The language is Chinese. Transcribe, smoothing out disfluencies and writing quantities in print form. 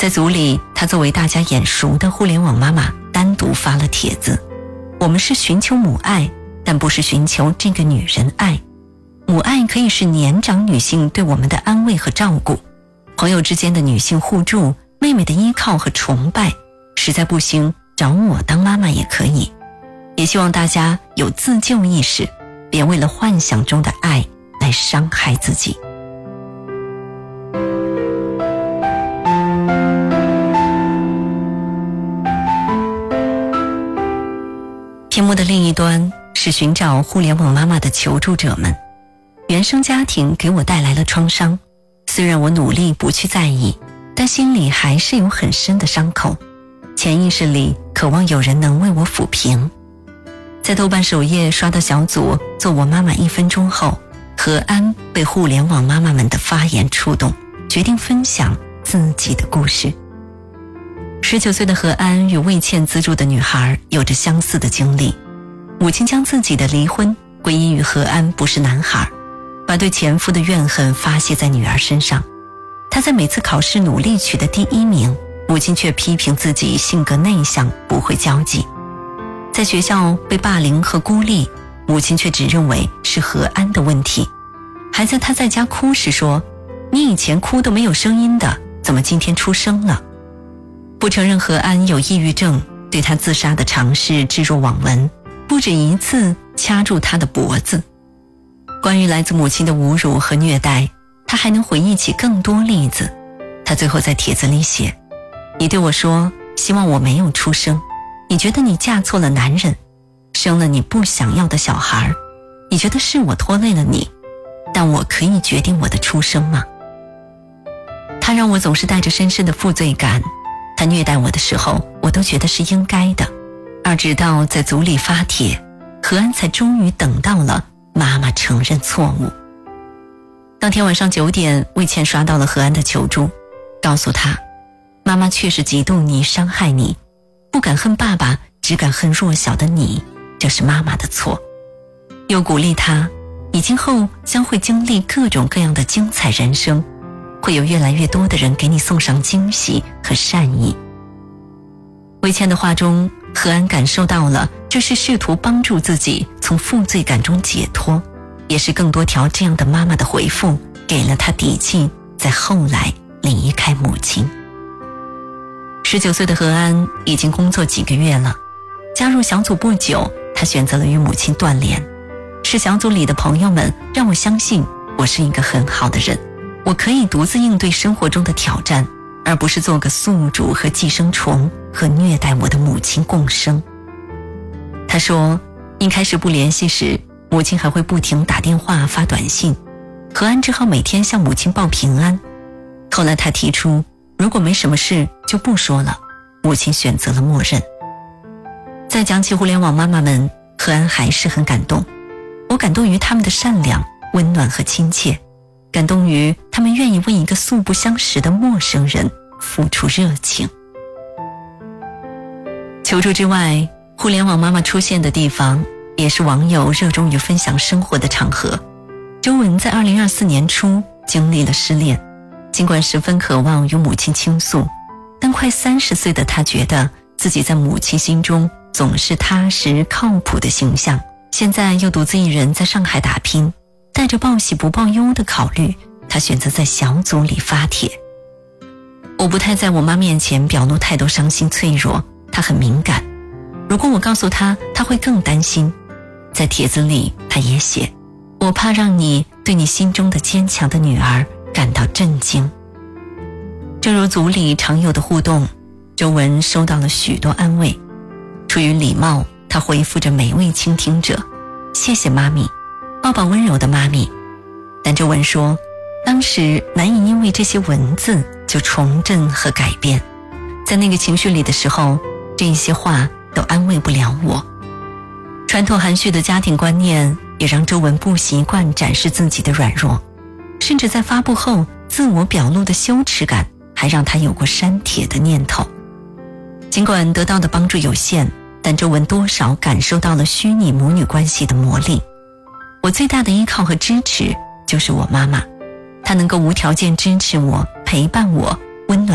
在组里，她作为大家眼熟的互联网妈妈，单独发了帖子。我们是寻求母爱，但不是寻求这个女人爱。母爱可以是年长女性对我们的安慰和照顾，朋友之间的女性互助，妹妹的依靠和崇拜，实在不行找我当妈妈也可以。也希望大家有自救意识，别为了幻想中的爱来伤害自己。屏幕的另一端是寻找互联网妈妈的求助者们。原生家庭给我带来了创伤，虽然我努力不去在意，但心里还是有很深的伤口，潜意识里渴望有人能为我抚平。在豆瓣首页刷到小组做我妈妈1分钟后，何安被互联网妈妈们的发言触动，决定分享自己的故事。19岁的何安与未欠资助的女孩有着相似的经历，母亲将自己的离婚归因于何安不是男孩，把对前夫的怨恨发泄在女儿身上。她在每次考试努力取得第1名，母亲却批评自己性格内向，不会交际。在学校被霸凌和孤立，母亲却只认为是何安的问题，还在她在家哭时说：“你以前哭都没有声音的，怎么今天出声了？”不承认何安有抑郁症，对他自杀的尝试置若罔闻，不止一次掐住他的脖子。关于来自母亲的侮辱和虐待，他还能回忆起更多例子。他最后在帖子里写：“你对我说，希望我没有出生，你觉得你嫁错了男人，生了你不想要的小孩，你觉得是我拖累了你，但我可以决定我的出生吗？”他让我总是带着深深的负罪感，他虐待我的时候，我都觉得是应该的。而直到在组里发帖，何安才终于等到了妈妈承认错误。当天晚上9点，魏倩刷到了何安的求助，告诉他：“妈妈确实嫉妒你，伤害你，不敢恨爸爸，只敢恨弱小的你，这是妈妈的错。”又鼓励他，你今后将会经历各种各样的精彩人生，会有越来越多的人给你送上惊喜和善意。魏倩的话中，何安感受到了这是试图帮助自己从负罪感中解脱，也是更多条这样的妈妈的回复给了他底气，在后来离开母亲。19岁的何安已经工作几个月了，加入小组不久，他选择了与母亲断联。是小组里的朋友们让我相信我是一个很好的人，我可以独自应对生活中的挑战，而不是做个宿主和寄生虫，和虐待我的母亲共生。他说，一开始不联系时，母亲还会不停打电话发短信，何安只好每天向母亲报平安。后来他提出，如果没什么事就不说了，母亲选择了默认。再讲起互联网妈妈们，何安还是很感动。我感动于他们的善良、温暖和亲切，感动于他们愿意为一个素不相识的陌生人付出热情。求助之外，互联网妈妈出现的地方，也是网友热衷于分享生活的场合。周文在2024年初经历了失恋，尽管十分渴望与母亲倾诉，但快30岁的她觉得自己在母亲心中总是踏实靠谱的形象，现在又独自一人在上海打拼，带着报喜不报忧的考虑，她选择在小组里发帖。我不太在我妈面前表露太多伤心脆弱，她很敏感，如果我告诉她，她会更担心。在帖子里她也写，我怕让你对你心中的坚强的女儿感到震惊。正如组里常有的互动，周文收到了许多安慰，出于礼貌，她回复着每位倾听者，谢谢妈咪，抱抱温柔的妈咪。但周文说，当时难以因为这些文字就重振和改变，在那个情绪里的时候，这些话都安慰不了我。传统含蓄的家庭观念也让周文不习惯展示自己的软弱，甚至在发布后自我表露的羞耻感还让他有过删帖的念头。尽管得到的帮助有限，但周文多少感受到了虚拟母女关系的魔力。我最大的依靠和支持就是我妈妈，她能够无条件支持我，陪伴我，温暖